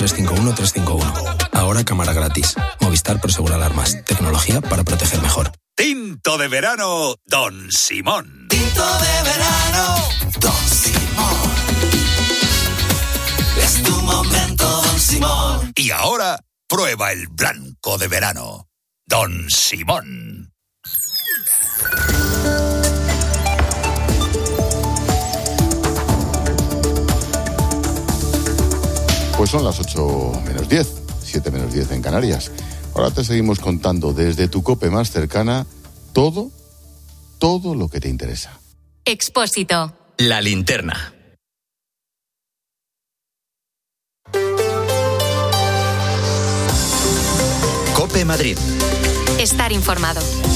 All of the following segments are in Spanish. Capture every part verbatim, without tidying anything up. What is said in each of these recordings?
tres cinco uno tres cinco uno. Ahora cámara gratis. Movistar Prosegur Alarmas. Tecnología para proteger mejor. Tinto de verano, Don Simón. Tinto de verano, Don Simón. Es tu momento, Don Simón. Y ahora, prueba el blanco de verano, Don Simón. Pues son las ocho menos diez, siete menos diez en Canarias. Ahora te seguimos contando desde tu COPE más cercana todo, todo lo que te interesa. Expósito. La linterna. COPE Madrid. Estar informado.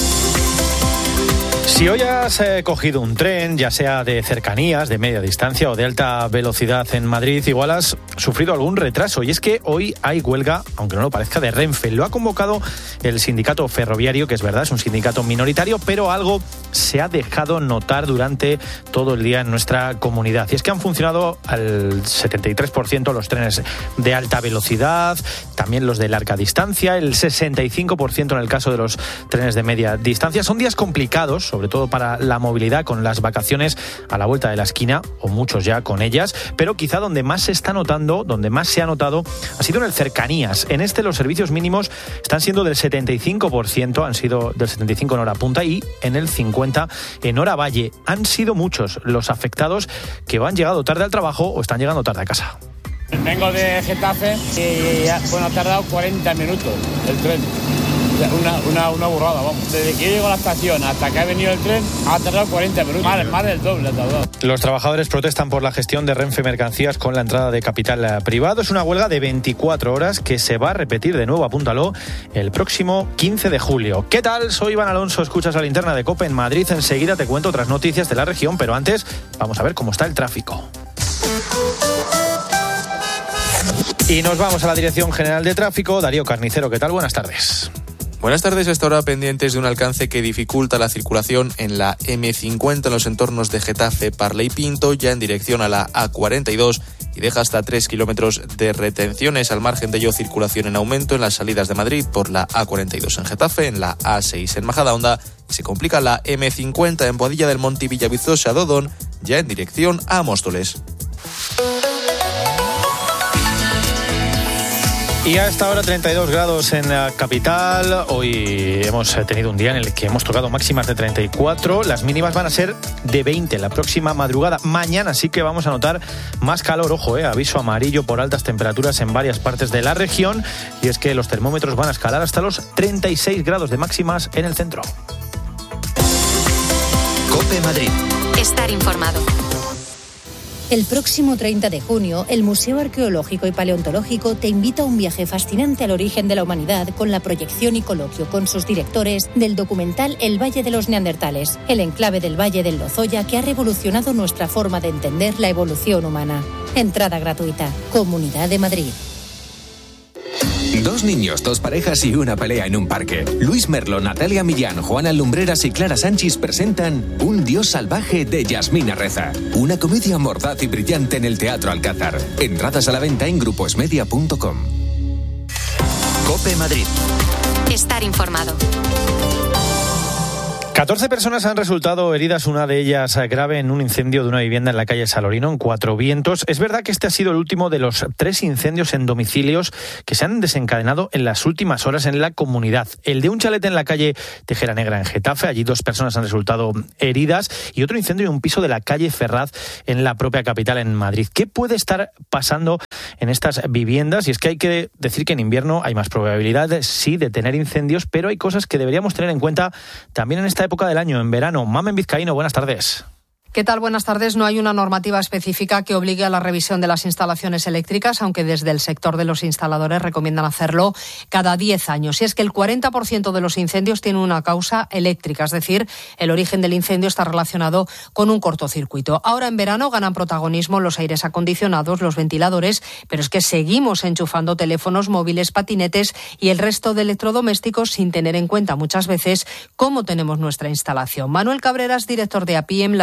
Si hoy has eh, cogido un tren, ya sea de cercanías, de media distancia o de alta velocidad en Madrid, igual has sufrido algún retraso. Y es que hoy hay huelga, aunque no lo parezca, de Renfe. Lo ha convocado el sindicato ferroviario, que es verdad, es un sindicato minoritario, pero algo se ha dejado notar durante todo el día en nuestra comunidad. Y es que han funcionado al setenta y tres por ciento los trenes de alta velocidad, también los de larga distancia, el sesenta y cinco por ciento en el caso de los trenes de media distancia. Son días complicados, sobre todo para la movilidad, con las vacaciones a la vuelta de la esquina, o muchos ya con ellas, pero quizá donde más se está notando, donde más se ha notado, ha sido en el cercanías. En este los servicios mínimos están siendo del setenta y cinco por ciento, han sido del setenta y cinco por ciento en hora punta y en el cincuenta por ciento en hora valle. Han sido muchos los afectados que han llegado tarde al trabajo o están llegando tarde a casa. Vengo de Getafe y bueno, ha tardado cuarenta minutos el tren. Una, una, una burrada, vamos. Desde que yo llego a la estación hasta que ha venido el tren, ha tardado cuarenta minutos. Más, más del doble ha tardado. Los trabajadores protestan por la gestión de Renfe Mercancías con la entrada de capital privado. Es una huelga de veinticuatro horas que se va a repetir de nuevo, apúntalo, el próximo quince de julio. ¿Qué tal? Soy Iván Alonso, escuchas la linterna de COPE en Madrid. Enseguida te cuento otras noticias de la región, pero antes vamos a ver cómo está el tráfico. Y nos vamos a la Dirección General de Tráfico. Darío Carnicero, ¿qué tal? Buenas tardes. Buenas tardes. Hasta ahora pendientes de un alcance que dificulta la circulación en la eme cincuenta en los entornos de Getafe, Parla y Pinto, ya en dirección a la a cuarenta y dos, y deja hasta tres kilómetros de retenciones. Al margen de ello, circulación en aumento en las salidas de Madrid por la a cuarenta y dos en Getafe, en la a seis en Majadahonda, y se complica la eme cincuenta en Boadilla del Monte y Villavizosa, Dodón, ya en dirección a Móstoles. Y a esta hora treinta y dos grados en la capital. Hoy hemos tenido un día en el que hemos tocado máximas de treinta y cuatro. Las mínimas van a ser de veinte la próxima madrugada. Mañana sí que vamos a notar más calor. Ojo, eh, aviso amarillo por altas temperaturas en varias partes de la región. Y es que los termómetros van a escalar hasta los treinta y seis grados de máximas en el centro. COPE Madrid. Estar informado. El próximo treinta de junio, el Museo Arqueológico y Paleontológico te invita a un viaje fascinante al origen de la humanidad con la proyección y coloquio con sus directores del documental El Valle de los Neandertales, el enclave del Valle del Lozoya que ha revolucionado nuestra forma de entender la evolución humana. Entrada gratuita. Comunidad de Madrid. Dos niños, dos parejas y una pelea en un parque. Luis Merlo, Natalia Millán, Juana Lumbreras y Clara Sánchez presentan Un Dios salvaje de Yasmina Reza. Una comedia mordaz y brillante en el Teatro Alcázar. Entradas a la venta en gruposmedia punto com. COPE Madrid. Estar informado. catorce personas han resultado heridas, una de ellas grave, en un incendio de una vivienda en la calle Salorino, en Cuatro Vientos. Es verdad que este ha sido el último de los tres incendios en domicilios que se han desencadenado en las últimas horas en la comunidad. El de un chalet en la calle Tejera Negra, en Getafe, allí dos personas han resultado heridas, y otro incendio en un piso de la calle Ferraz, en la propia capital, en Madrid. ¿Qué puede estar pasando en estas viviendas? Y es que hay que decir que en invierno hay más probabilidades, sí, de tener incendios, pero hay cosas que deberíamos tener en cuenta también en esta época del año, en verano. Mamen Vizcaíno, buenas tardes. ¿Qué tal? Buenas tardes. No hay una normativa específica que obligue a la revisión de las instalaciones eléctricas, aunque desde el sector de los instaladores recomiendan hacerlo cada diez años. Y es que el cuarenta por ciento de los incendios tiene una causa eléctrica, es decir, el origen del incendio está relacionado con un cortocircuito. Ahora en verano ganan protagonismo los aires acondicionados, los ventiladores, pero es que seguimos enchufando teléfonos móviles, patinetes y el resto de electrodomésticos sin tener en cuenta muchas veces cómo tenemos nuestra instalación. Manuel Cabreras, director de A P I E M, la Asociación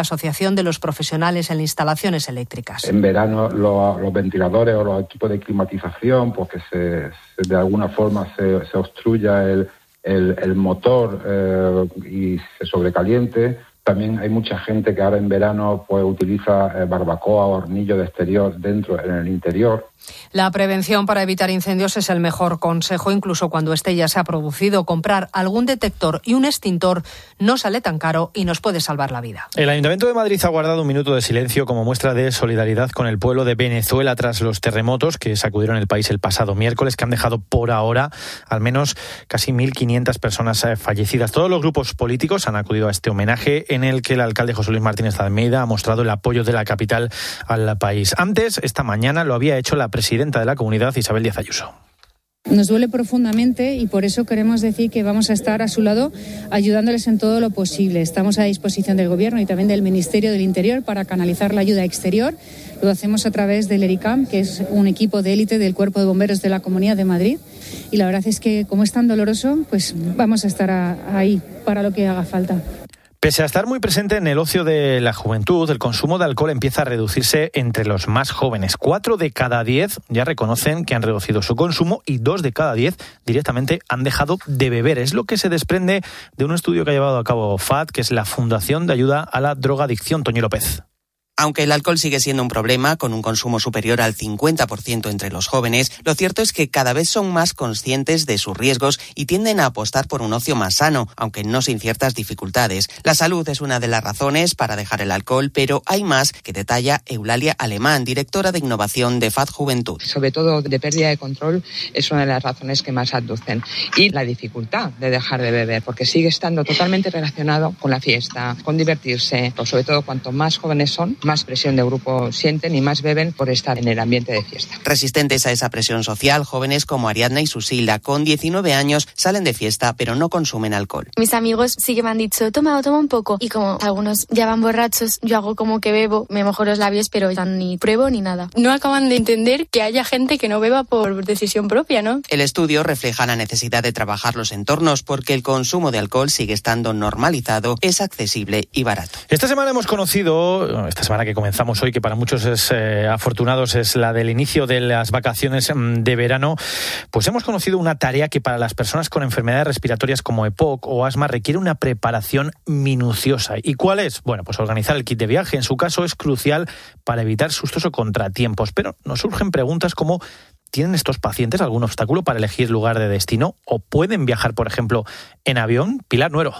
formación de los profesionales en instalaciones eléctricas. En verano los, los ventiladores o los equipos de climatización, pues que se, se, de alguna forma se, se obstruya el, el, el motor eh, y se sobrecaliente. También hay mucha gente que ahora en verano pues utiliza eh, barbacoa o hornillo de exterior dentro, en el interior. La prevención para evitar incendios es el mejor consejo, incluso cuando este ya se ha producido. Comprar algún detector y un extintor no sale tan caro y nos puede salvar la vida. El Ayuntamiento de Madrid ha guardado un minuto de silencio como muestra de solidaridad con el pueblo de Venezuela tras los terremotos que sacudieron el país el pasado miércoles, que han dejado por ahora al menos casi mil quinientas personas fallecidas. Todos los grupos políticos han acudido a este homenaje en el que el alcalde José Luis Martínez de Almeida ha mostrado el apoyo de la capital al país. Antes, esta mañana, lo había hecho la presidenta de la comunidad, Isabel Díaz Ayuso. Nos duele profundamente y por eso queremos decir que vamos a estar a su lado ayudándoles en todo lo posible. Estamos a disposición del Gobierno y también del Ministerio del Interior para canalizar la ayuda exterior. Lo hacemos a través del ERICAM, que es un equipo de élite del Cuerpo de Bomberos de la Comunidad de Madrid. Y la verdad es que, como es tan doloroso, pues vamos a estar a, ahí para lo que haga falta. Pese a estar muy presente en el ocio de la juventud, el consumo de alcohol empieza a reducirse entre los más jóvenes. Cuatro de cada diez ya reconocen que han reducido su consumo y dos de cada diez directamente han dejado de beber. Es lo que se desprende de un estudio que ha llevado a cabo F A D, que es la Fundación de Ayuda a la Drogadicción. Toñi López. Aunque el alcohol sigue siendo un problema, con un consumo superior al cincuenta por ciento entre los jóvenes, lo cierto es que cada vez son más conscientes de sus riesgos y tienden a apostar por un ocio más sano, aunque no sin ciertas dificultades. La salud es una de las razones para dejar el alcohol, pero hay más, que detalla Eulalia Alemán, directora de innovación de F A D Juventud. Sobre todo de pérdida de control es una de las razones que más aducen. Y la dificultad de dejar de beber, porque sigue estando totalmente relacionado con la fiesta, con divertirse, pero sobre todo cuanto más jóvenes son, más presión de grupo sienten y más beben por estar en el ambiente de fiesta. Resistentes a esa presión social, jóvenes como Ariadna y Susila, con diecinueve años, salen de fiesta pero no consumen alcohol. Mis amigos sí que me han dicho, toma, toma un poco. Y como algunos ya van borrachos, yo hago como que bebo, me mojo los labios, pero ya ni pruebo ni nada. No acaban de entender que haya gente que no beba por decisión propia, ¿no? El estudio refleja la necesidad de trabajar los entornos porque el consumo de alcohol sigue estando normalizado, es accesible y barato. Esta semana hemos conocido, esta semana que comenzamos hoy, que para muchos es eh, afortunados, es la del inicio de las vacaciones de verano, pues hemos conocido una tarea que para las personas con enfermedades respiratorias como EPOC o asma requiere una preparación minuciosa. ¿Y cuál es? Bueno, pues organizar el kit de viaje. En su caso es crucial para evitar sustos o contratiempos, pero nos surgen preguntas como: ¿tienen estos pacientes algún obstáculo para elegir lugar de destino o pueden viajar, por ejemplo, en avión? Pilar Nuero.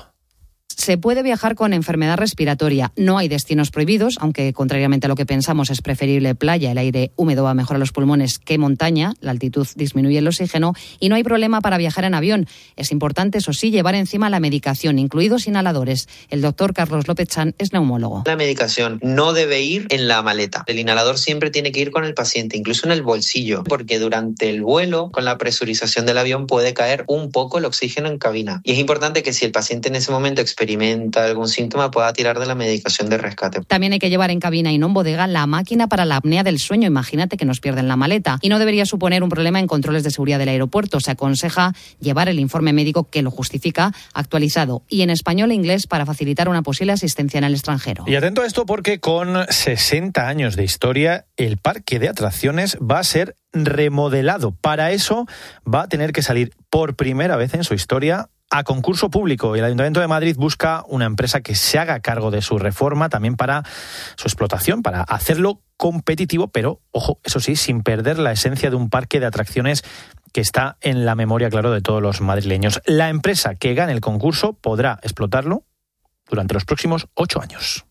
Se puede viajar con enfermedad respiratoria. No hay destinos prohibidos, aunque contrariamente a lo que pensamos es preferible playa. El aire húmedo va a mejorar los pulmones que montaña, la altitud disminuye el oxígeno y no hay problema para viajar en avión. Es importante, eso sí, llevar encima la medicación, incluidos inhaladores. El doctor Carlos López Chan es neumólogo. La medicación no debe ir en la maleta. El inhalador siempre tiene que ir con el paciente, incluso en el bolsillo, porque durante el vuelo, con la presurización del avión, puede caer un poco el oxígeno en cabina. Y es importante que si el paciente en ese momento experimenta algún síntoma, pueda tirar de la medicación de rescate. También hay que llevar en cabina y no en bodega la máquina para la apnea del sueño. Imagínate que nos pierden la maleta. Y no debería suponer un problema en controles de seguridad del aeropuerto. Se aconseja llevar el informe médico que lo justifica actualizado y en español e inglés para facilitar una posible asistencia en el extranjero. Y atento a esto porque con sesenta años de historia, el parque de atracciones va a ser remodelado. Para eso va a tener que salir por primera vez en su historia a concurso público. Y el Ayuntamiento de Madrid busca una empresa que se haga cargo de su reforma, también para su explotación, para hacerlo competitivo, pero, ojo, eso sí, sin perder la esencia de un parque de atracciones que está en la memoria, claro, de todos los madrileños. La empresa que gane el concurso podrá explotarlo durante los próximos ocho años.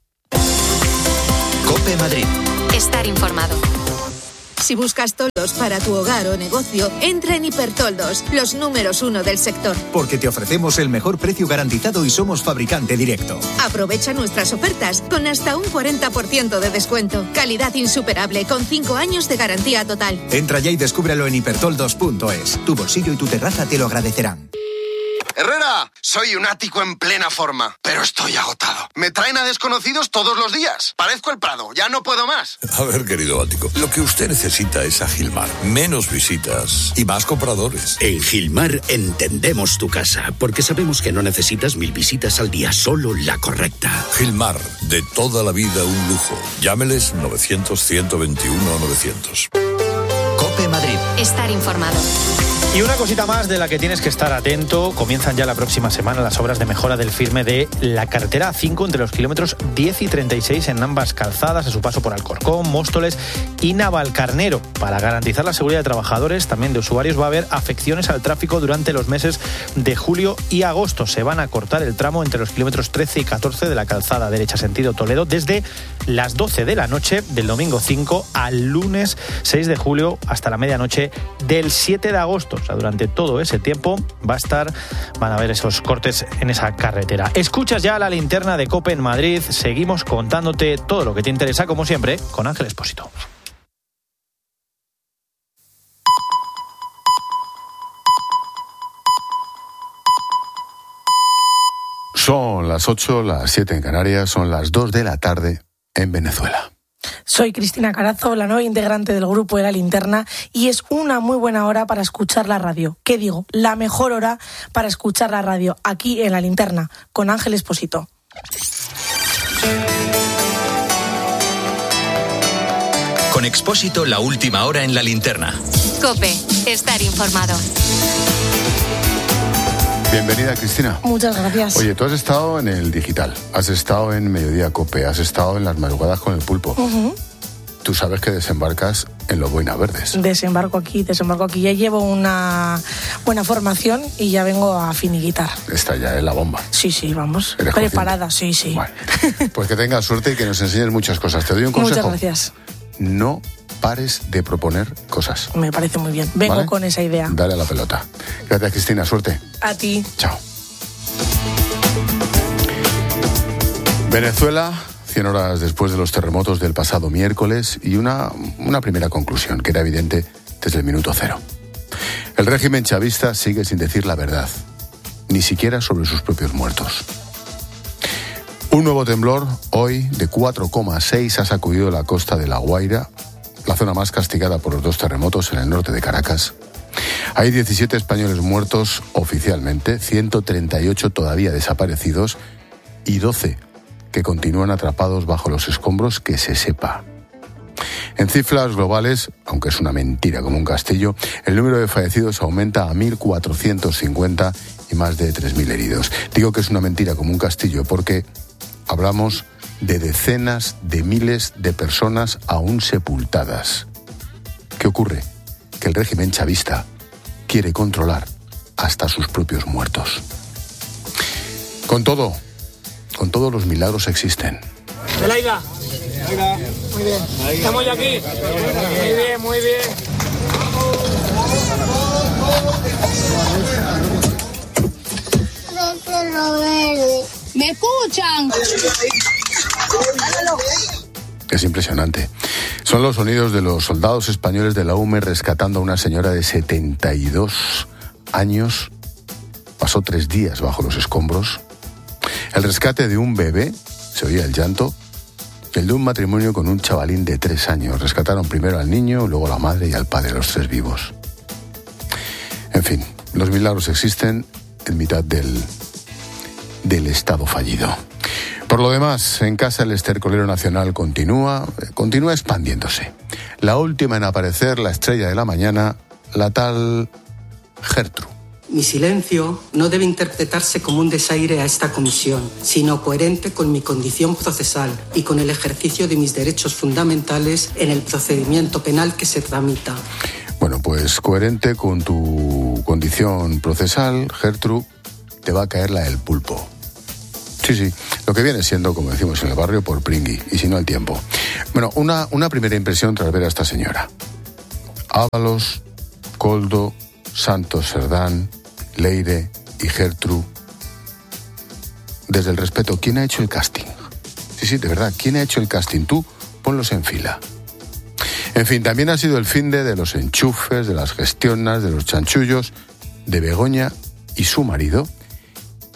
COPE Madrid. Estar informado. Si buscas toldos para tu hogar o negocio, entra en Hipertoldos, los números uno del sector. Porque te ofrecemos el mejor precio garantizado y somos fabricante directo. Aprovecha nuestras ofertas con hasta un cuarenta por ciento de descuento. Calidad insuperable con cinco años de garantía total. Entra ya y descúbrelo en hipertoldos punto es. Tu bolsillo y tu terraza te lo agradecerán. Herrera, Soy un ático en plena forma, pero estoy agotado. Me traen a desconocidos todos los días. Parezco el Prado, ya no puedo más. A ver, querido ático, lo que usted necesita es a Gilmar. Menos visitas y más compradores. En Gilmar entendemos tu casa, porque sabemos que no necesitas mil visitas al día, solo la correcta. Gilmar, de toda la vida un lujo. Llámeles novecientos, ciento veintiuno, novecientos. COPE Madrid. Estar informado. Y una cosita más de la que tienes que estar atento. Comienzan ya la próxima semana las obras de mejora del firme de la carretera A cinco entre los kilómetros diez y treinta y seis en ambas calzadas, a su paso por Alcorcón, Móstoles y Navalcarnero. Para garantizar la seguridad de trabajadores, también de usuarios, va a haber afecciones al tráfico durante los meses de julio y agosto. Se van a cortar el tramo entre los kilómetros trece y catorce de la calzada derecha sentido Toledo desde las doce de la noche del domingo cinco al lunes seis de julio hasta la medianoche del siete de agosto. O sea, durante todo ese tiempo va a estar, van a haber esos cortes en esa carretera. Escuchas ya la linterna de COPE en Madrid. Seguimos contándote todo lo que te interesa, como siempre, con Ángel Expósito. Son las ocho, las siete en Canarias, son las dos de la tarde en Venezuela. Soy Cristina Carazo, la nueva integrante del grupo de La Linterna, y es una muy buena hora para escuchar la radio. ¿Qué digo? La mejor hora para escuchar la radio, aquí en La Linterna, con Ángel Expósito. Con Expósito, la última hora en La Linterna. COPE, estar informado. Bienvenida, Cristina. Muchas gracias. Oye, tú has estado en el digital, has estado en Mediodía COPE, has estado en las madrugadas con el pulpo. Uh-huh. Tú sabes que desembarcas en los Boina Verdes. Desembarco aquí, desembarco aquí. Ya llevo una buena formación y ya vengo a finiquitar. Esta ya es la bomba. Sí, sí, vamos. Preparada, sí, sí. Bueno, pues que tengas suerte y que nos enseñes muchas cosas. Te doy un consejo. Muchas gracias. No pares de proponer cosas. Me parece muy bien. Vengo ¿vale? con esa idea. Dale a la pelota. Gracias, Cristina. Suerte. A ti. Chao. Venezuela, cien horas después de los terremotos del pasado miércoles, y una, una primera conclusión que era evidente desde el minuto cero. El régimen chavista sigue sin decir la verdad, ni siquiera sobre sus propios muertos. Un nuevo temblor, hoy de cuatro coma seis, ha sacudido la costa de La Guaira, la zona más castigada por los dos terremotos en el norte de Caracas. Hay diecisiete españoles muertos oficialmente, ciento treinta y ocho todavía desaparecidos y doce que continúan atrapados bajo los escombros que se sepa. En cifras globales, aunque es una mentira como un castillo, el número de fallecidos aumenta a mil cuatrocientos cincuenta y más de tres mil heridos. Digo que es una mentira como un castillo porque hablamos de decenas de miles de personas aún sepultadas. ¿Qué ocurre? Que el régimen chavista quiere controlar hasta sus propios muertos. Con todo, con todos los milagros existen. Elaida, muy bien. Estamos ya aquí. Muy bien, muy bien. ¿Me escuchan? Es impresionante. Son los sonidos de los soldados españoles de la U M E rescatando a una señora de setenta y dos años. Pasó tres días bajo los escombros. El rescate de un bebé, se oía el llanto. El de un matrimonio con un chavalín de tres años. Rescataron primero al niño, luego a la madre y al padre, los tres vivos. En fin, los milagros existen en mitad del, del estado fallido. Por lo demás, en casa el estercolero nacional continúa, continúa expandiéndose. La última en aparecer, la estrella de la mañana, la tal Gertrude. Mi silencio no debe interpretarse como un desaire a esta comisión, sino coherente con mi condición procesal y con el ejercicio de mis derechos fundamentales en el procedimiento penal que se tramita. Bueno, pues coherente con tu condición procesal, Gertrude, te va a caer la del pulpo. Sí, sí, lo que viene siendo, como decimos en el barrio, por pringui, y si no al tiempo. Bueno, una, una primera impresión tras ver a esta señora. Ábalos, Coldo, Santos Cerdán, Leire y Gertrude. Desde el respeto, ¿quién ha hecho el casting? Sí, sí, de verdad, ¿quién ha hecho el casting? Tú, ponlos en fila. En fin, también ha sido el finde de los enchufes, de las gestionas, de los chanchullos, de Begoña y su marido,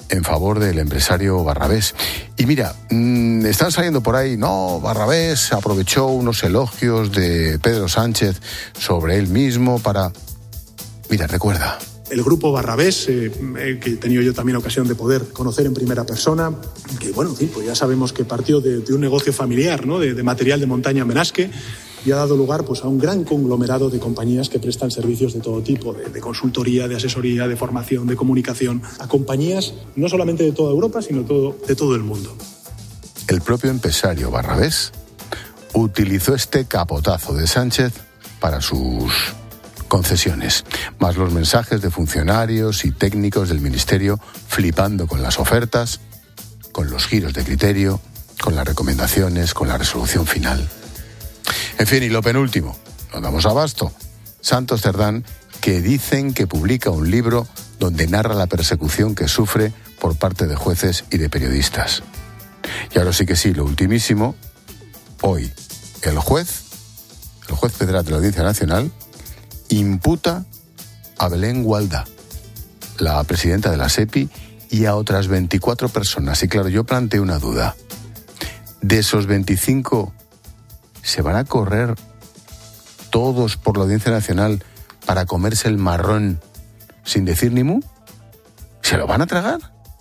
en favor del empresario Barrabés. Y mira, mmm, están saliendo por ahí, no, Barrabés aprovechó unos elogios de Pedro Sánchez sobre él mismo para... Mira, recuerda... El grupo Barrabés, eh, eh, que he tenido yo también ocasión de poder conocer en primera persona, que bueno, en fin, pues ya sabemos que partió de, de un negocio familiar, ¿no? de, de material de montaña Menasque, y ha dado lugar pues, a un gran conglomerado de compañías que prestan servicios de todo tipo, de, de consultoría, de asesoría, de formación, de comunicación, a compañías no solamente de toda Europa, sino todo, de todo el mundo. El propio empresario Barrabés utilizó este capotazo de Sánchez para sus concesiones, más los mensajes de funcionarios y técnicos del ministerio flipando con las ofertas, con los giros de criterio, con las recomendaciones, con la resolución final. En fin, y lo penúltimo, nos damos abasto. Santos Cerdán, que dicen que publica un libro donde narra la persecución que sufre por parte de jueces y de periodistas. Y ahora sí que sí, lo ultimísimo, hoy el juez, el juez federal de la Audiencia Nacional, imputa a Belén Gualda, la presidenta de la SEPI, y a otras veinticuatro personas. Y claro, yo planteo una duda. De esos veinticinco, ¿se van a correr todos por la Audiencia Nacional para comerse el marrón sin decir ni mu? ¿Se lo van a tragar?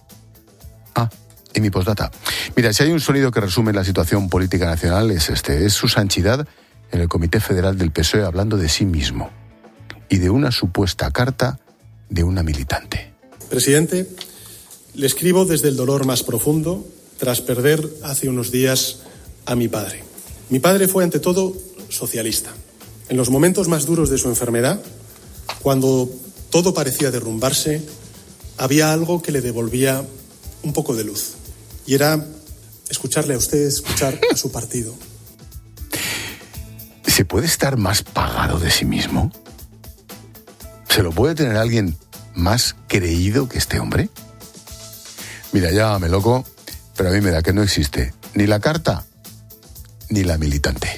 Ah, y mi postdata. Mira, si hay un sonido que resume la situación política nacional es este, es su santidad en el Comité Federal del P S O E hablando de sí mismo y de una supuesta carta de una militante. Presidente, le escribo desde el dolor más profundo tras perder hace unos días a mi padre. Mi padre fue ante todo socialista. En los momentos más duros de su enfermedad, cuando todo parecía derrumbarse, había algo que le devolvía un poco de luz. Y era escucharle a usted, escuchar a su partido. ¿Se puede estar más pagado de sí mismo? ¿Se lo puede tener alguien más creído que este hombre? Mira, llámame loco, pero a mí me da que no existe ni la carta ni la militante.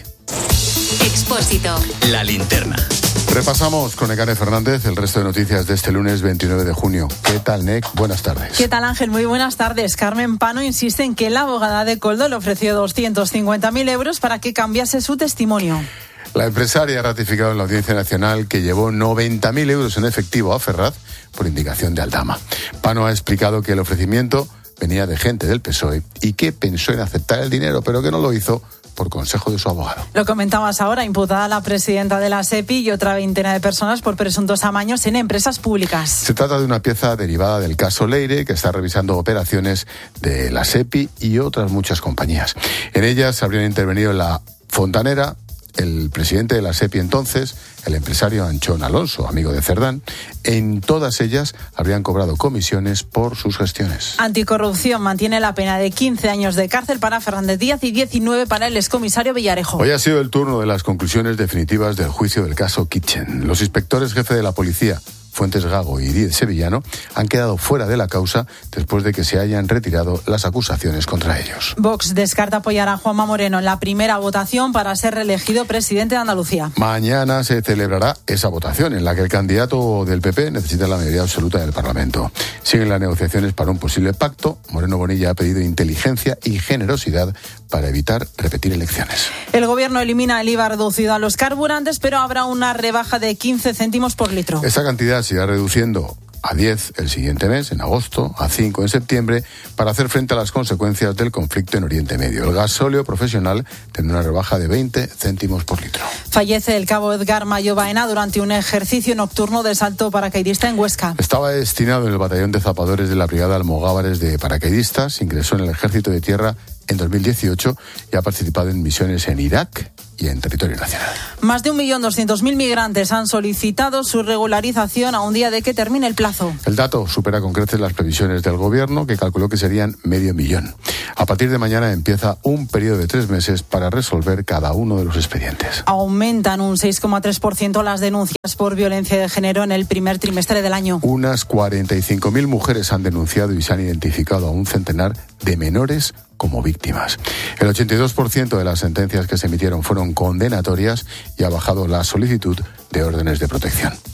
Expósito. La linterna. Repasamos con Nekane Fernández el resto de noticias de este lunes veintinueve de junio. ¿Qué tal, Nek? Buenas tardes. ¿Qué tal, Ángel? Muy buenas tardes. Carmen Pano insiste en que la abogada de Koldo le ofreció doscientos cincuenta mil euros para que cambiase su testimonio. La empresaria ha ratificado en la Audiencia Nacional que llevó noventa mil euros en efectivo a Ferraz por indicación de Aldama. Pano ha explicado que el ofrecimiento venía de gente del P S O E y que pensó en aceptar el dinero, pero que no lo hizo por consejo de su abogado. Lo comentabas ahora, imputada la presidenta de la SEPI y otra veintena de personas por presuntos amaños en empresas públicas. Se trata de una pieza derivada del caso Leire, que está revisando operaciones de la SEPI y otras muchas compañías. En ellas habrían intervenido la Fontanera, el presidente de la SEPI entonces, el empresario Anchón Alonso, amigo de Cerdán. En todas ellas habrían cobrado comisiones por sus gestiones. Anticorrupción mantiene la pena de quince años de cárcel para Fernández Díaz y diecinueve para el excomisario Villarejo. Hoy ha sido el turno de las conclusiones definitivas del juicio del caso Kitchen. Los inspectores jefe de la policía, Fuentes Gago y Díez Sevillano, han quedado fuera de la causa después de que se hayan retirado las acusaciones contra ellos. Vox descarta apoyar a Juanma Moreno en la primera votación para ser reelegido presidente de Andalucía. Mañana se celebrará esa votación en la que el candidato del P P necesita la mayoría absoluta del Parlamento. Siguen las negociaciones para un posible pacto. Moreno Bonilla ha pedido inteligencia y generosidad para evitar repetir elecciones. El gobierno elimina el I V A reducido a los carburantes, pero habrá una rebaja de quince céntimos por litro. Esa cantidad se irá reduciendo a diez el siguiente mes, en agosto, a cinco en septiembre, para hacer frente a las consecuencias del conflicto en Oriente Medio. El gasóleo profesional tendrá una rebaja de veinte céntimos por litro. Fallece el cabo Edgar Mayo Baena durante un ejercicio nocturno de salto paracaidista en Huesca. Estaba destinado en el batallón de zapadores de la Brigada Almogávares de Paracaidistas, ingresó en el Ejército de Tierra en dos mil dieciocho y ha participado en misiones en Irak y en territorio nacional. Más de un millón doscientos mil migrantes han solicitado su regularización a un día de que termine el plazo. El dato supera con creces las previsiones del gobierno, que calculó que serían medio millón. A partir de mañana empieza un periodo de tres meses para resolver cada uno de los expedientes. Aumentan un seis coma tres por ciento las denuncias por violencia de género en el primer trimestre del año. Unas cuarenta y cinco mil mujeres han denunciado y se han identificado a un centenar de menores como víctimas. El ochenta y dos por ciento de las sentencias que se emitieron fueron condenatorias y ha bajado la solicitud de órdenes de protección. Y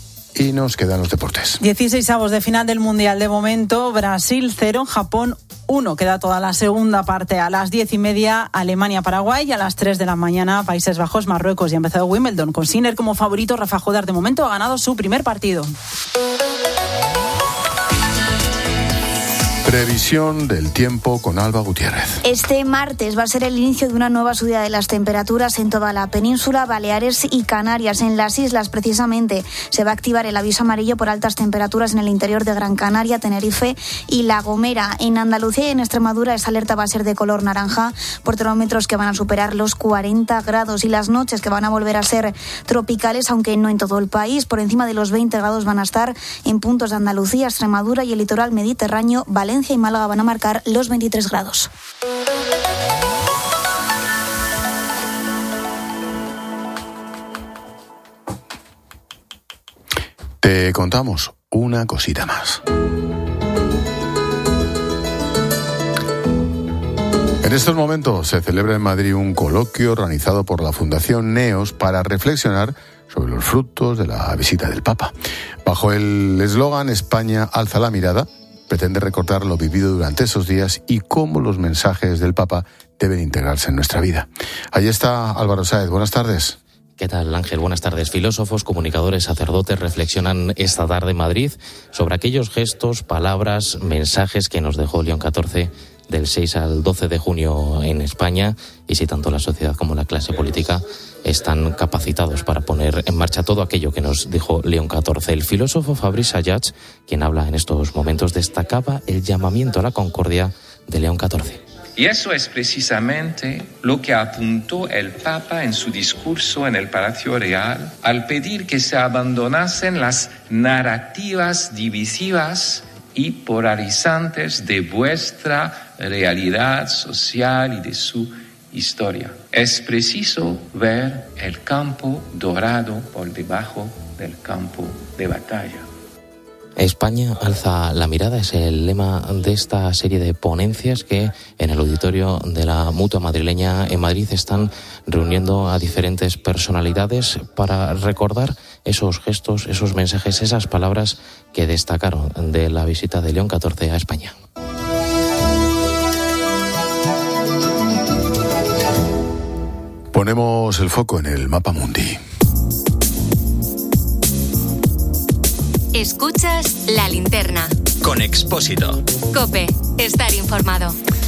Y nos quedan los deportes. dieciseisavos de final del Mundial. De momento, Brasil cero, Japón uno. Queda toda la segunda parte a las diez y media, Alemania-Paraguay, y a las tres de la mañana, Países Bajos, Marruecos. Y ha empezado Wimbledon con Sinner como favorito. Rafa Jodar, de momento, ha ganado su primer partido. Previsión del tiempo con Alba Gutiérrez. Este martes va a ser el inicio de una nueva subida de las temperaturas en toda la península, Baleares y Canarias. En las islas, precisamente, se va a activar el aviso amarillo por altas temperaturas en el interior de Gran Canaria, Tenerife y La Gomera. En Andalucía y en Extremadura esa alerta va a ser de color naranja por termómetros que van a superar los cuarenta grados, y las noches que van a volver a ser tropicales, aunque no en todo el país. Por encima de los veinte grados van a estar en puntos de Andalucía, Extremadura y el litoral mediterráneo. Valencia y Málaga van a marcar los veintitrés grados. Te contamos una cosita más. En estos momentos se celebra en Madrid un coloquio organizado por la Fundación Neos para reflexionar sobre los frutos de la visita del Papa. Bajo el eslogan España alza la mirada, pretende recordar lo vivido durante esos días y cómo los mensajes del Papa deben integrarse en nuestra vida. Ahí está Álvaro Sáez. Buenas tardes. ¿Qué tal, Ángel? Buenas tardes. Filósofos, comunicadores, sacerdotes reflexionan esta tarde en Madrid sobre aquellos gestos, palabras, mensajes que nos dejó León catorce del seis al doce de junio en España, y si tanto la sociedad como la clase política están capacitados para poner en marcha todo aquello que nos dijo León catorce. El filósofo Fabrice Ayats, quien habla en estos momentos, destacaba el llamamiento a la concordia de León catorce. Y eso es precisamente lo que apuntó el Papa en su discurso en el Palacio Real al pedir que se abandonasen las narrativas divisivas y polarizantes de vuestra realidad social y de su historia. Es preciso ver el campo dorado por debajo del campo de batalla. España alza la mirada es el lema de esta serie de ponencias que en el auditorio de la Mutua Madrileña en Madrid están reuniendo a diferentes personalidades para recordar esos gestos, esos mensajes, esas palabras que destacaron de la visita de León catorce a España. Ponemos el foco en el mapa mundi. Escuchas La Linterna. Con Expósito. COPE. Estar informado.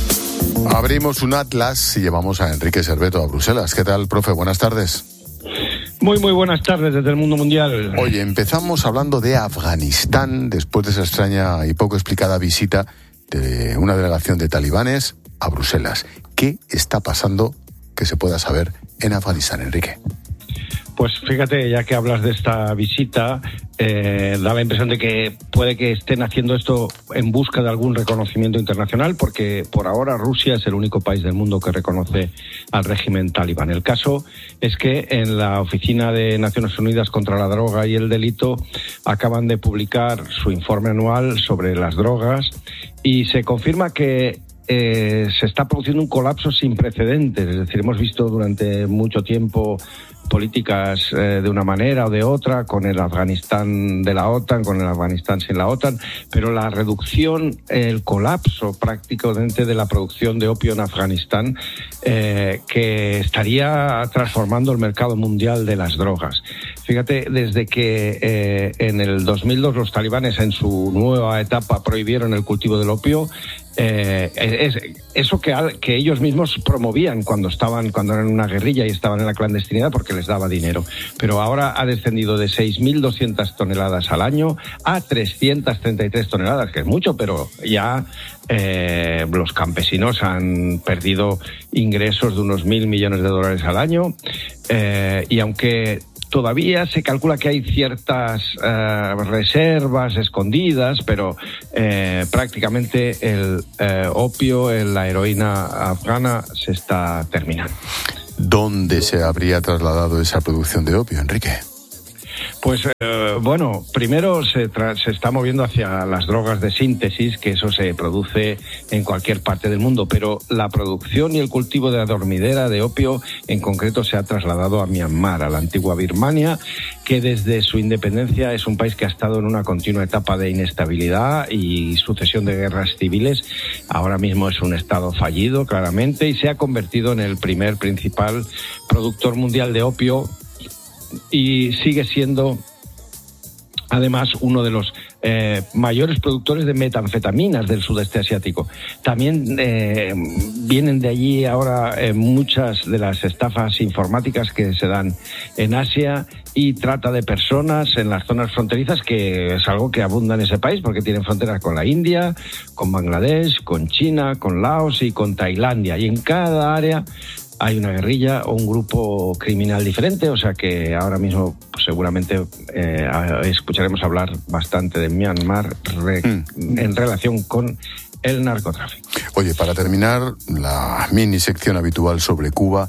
Abrimos un atlas y llevamos a Enrique Serveto a Bruselas. ¿Qué tal, profe? Buenas tardes. Muy, muy buenas tardes desde el mundo mundial. Oye, empezamos hablando de Afganistán después de esa extraña y poco explicada visita de una delegación de talibanes a Bruselas. ¿Qué está pasando que se pueda saber en Afganistán, Enrique? Pues fíjate, ya que hablas de esta visita, eh, da la impresión de que puede que estén haciendo esto en busca de algún reconocimiento internacional, porque por ahora Rusia es el único país del mundo que reconoce al régimen talibán. El caso es que en la Oficina de Naciones Unidas contra la Droga y el Delito acaban de publicar su informe anual sobre las drogas y se confirma que Eh, se está produciendo un colapso sin precedentes. Es decir, hemos visto durante mucho tiempo políticas eh, de una manera o de otra, con el Afganistán de la OTAN, con el Afganistán sin la OTAN, pero la reducción, el colapso prácticamente de la producción de opio en Afganistán, eh, que estaría transformando el mercado mundial de las drogas. Fíjate, desde que eh, en el dos mil dos los talibanes en su nueva etapa prohibieron el cultivo del opio, Eh, es, eso que, que ellos mismos promovían cuando estaban cuando eran una guerrilla y estaban en la clandestinidad porque les daba dinero, pero ahora ha descendido de seis mil doscientas toneladas al año a trescientas treinta y tres toneladas, que es mucho, pero ya eh, los campesinos han perdido ingresos de unos mil millones de dólares al año, eh, y aunque todavía se calcula que hay ciertas eh, reservas escondidas, pero eh, prácticamente el eh, opio, la heroína afgana se está terminando. ¿Dónde se habría trasladado esa producción de opio, Enrique? Pues eh, bueno, primero se, tra- se está moviendo hacia las drogas de síntesis, que eso se produce en cualquier parte del mundo, pero la producción y el cultivo de la dormidera de opio en concreto se ha trasladado a Myanmar, a la antigua Birmania, que desde su independencia es un país que ha estado en una continua etapa de inestabilidad y sucesión de guerras civiles. Ahora mismo es un estado fallido, claramente, y se ha convertido en el primer principal productor mundial de opio y sigue siendo además uno de los eh, mayores productores de metanfetaminas del sudeste asiático. También eh, vienen de allí ahora eh, muchas de las estafas informáticas que se dan en Asia y trata de personas en las zonas fronterizas, que es algo que abunda en ese país porque tienen fronteras con la India, con Bangladesh, con China, con Laos y con Tailandia. Y en cada área hay una guerrilla o un grupo criminal diferente, o sea que ahora mismo pues, seguramente eh, escucharemos hablar bastante de Myanmar re, mm. en relación con el narcotráfico. Oye, para terminar la mini sección habitual sobre Cuba,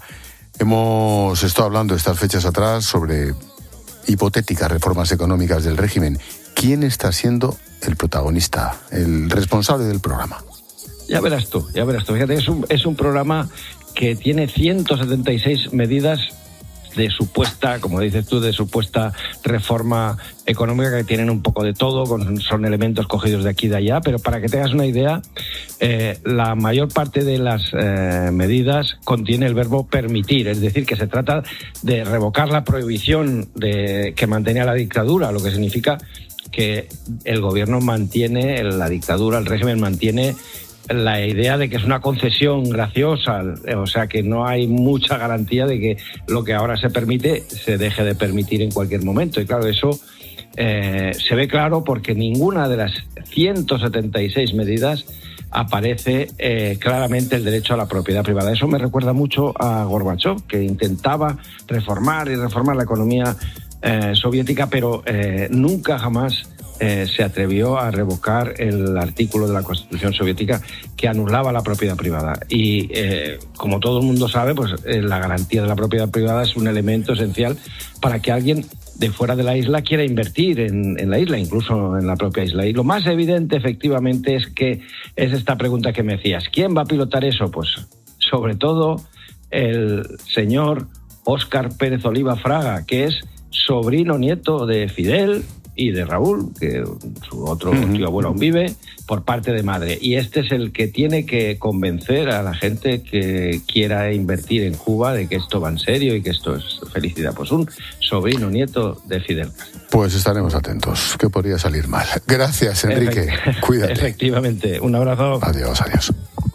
hemos estado hablando estas fechas atrás sobre hipotéticas reformas económicas del régimen. ¿Quién está siendo el protagonista, el responsable del programa? Ya verás tú, ya verás tú. Fíjate, es un, es un programa que tiene ciento setenta y seis medidas de supuesta, como dices tú, de supuesta reforma económica, que tienen un poco de todo, con, son elementos cogidos de aquí y de allá, pero para que tengas una idea, eh, la mayor parte de las eh, medidas contiene el verbo permitir, es decir, que se trata de revocar la prohibición de, que mantenía la dictadura, lo que significa que el gobierno mantiene, la dictadura, el régimen mantiene la idea de que es una concesión graciosa, o sea que no hay mucha garantía de que lo que ahora se permite se deje de permitir en cualquier momento. Y claro, eso eh, se ve claro porque ninguna de las ciento setenta y seis medidas aparece eh, claramente el derecho a la propiedad privada. Eso me recuerda mucho a Gorbachov, que intentaba reformar y reformar la economía eh, soviética, pero eh, nunca jamás Eh, se atrevió a revocar el artículo de la Constitución soviética que anulaba la propiedad privada. Y eh, como todo el mundo sabe, pues eh, la garantía de la propiedad privada es un elemento esencial para que alguien de fuera de la isla quiera invertir en, en la isla, incluso en la propia isla. Y lo más evidente, efectivamente, es que es esta pregunta que me decías. ¿Quién va a pilotar eso? Pues sobre todo el señor Óscar Pérez Oliva Fraga, que es sobrino nieto de Fidel y de Raúl, que su otro tío abuelo aún vive, por parte de madre. Y este es el que tiene que convencer a la gente que quiera invertir en Cuba de que esto va en serio y que esto es felicidad. Pues un sobrino nieto de Fidel Castro. Pues estaremos atentos, que podría salir mal. Gracias, Enrique. Efect- Cuídate. Efectivamente. Un abrazo. Adiós, adiós.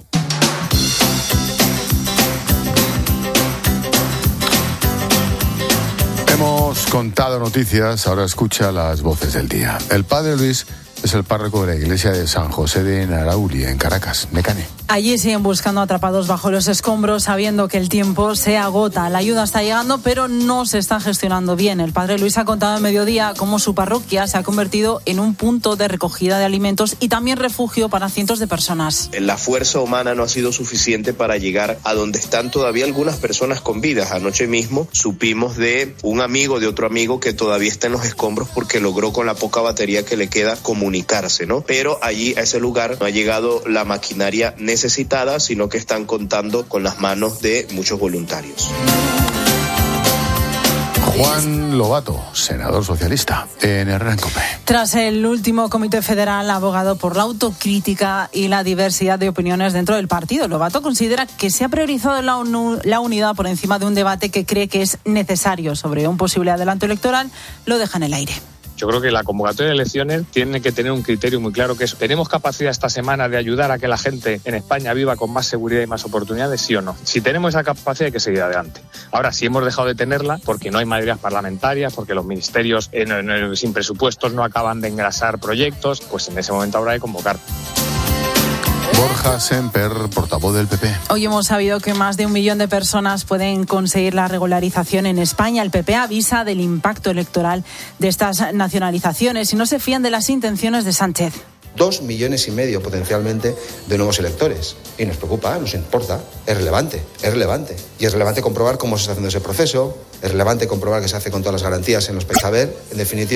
Hemos contado noticias, ahora escucha las voces del día. El padre Luis es el párroco de la iglesia de San José de Narauli, en Caracas. Necane. Allí siguen buscando atrapados bajo los escombros, sabiendo que el tiempo se agota. La ayuda está llegando, pero no se está gestionando bien. El padre Luis ha contado en mediodía cómo su parroquia se ha convertido en un punto de recogida de alimentos y también refugio para cientos de personas. La fuerza humana no ha sido suficiente para llegar a donde están todavía algunas personas con vida. Anoche mismo supimos de un amigo de otro amigo que todavía está en los escombros porque logró con la poca batería que le queda comunicarse, ¿no? Pero allí a ese lugar no ha llegado la maquinaria necesaria necesitada, sino que están contando con las manos de muchos voluntarios. Juan Lobato, senador socialista, en Hernán Cope. Tras el último comité federal, ha abogado por la autocrítica y la diversidad de opiniones dentro del partido. Lobato considera que se ha priorizado la, unu, la unidad por encima de un debate que cree que es necesario sobre un posible adelanto electoral. Lo deja en el aire. Yo creo que la convocatoria de elecciones tiene que tener un criterio muy claro, que es, ¿tenemos capacidad esta semana de ayudar a que la gente en España viva con más seguridad y más oportunidades, sí o no? Si tenemos esa capacidad hay que seguir adelante. Ahora, si hemos dejado de tenerla porque no hay mayorías parlamentarias, porque los ministerios eh, no, no, sin presupuestos no acaban de engrasar proyectos, pues en ese momento habrá de convocar. Borja Semper, portavoz del P P. Hoy hemos sabido que más de un millón de personas pueden conseguir la regularización en España. El P P avisa del impacto electoral de estas nacionalizaciones y no se fían de las intenciones de Sánchez. Dos millones y medio potencialmente de nuevos electores. Y nos preocupa, nos importa, es relevante, es relevante. Y es relevante comprobar cómo se está haciendo ese proceso, es relevante comprobar que se hace con todas las garantías en los países. A ver, en definitiva,